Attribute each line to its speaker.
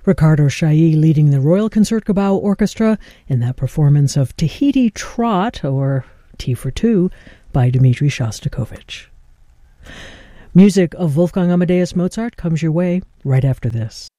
Speaker 1: Ricardo Chailly leading the Royal Concertgebouw Orchestra in that performance of Tahiti Trot, or Tea for Two, by Dmitri Shostakovich. Music of Wolfgang Amadeus Mozart comes your way right after this.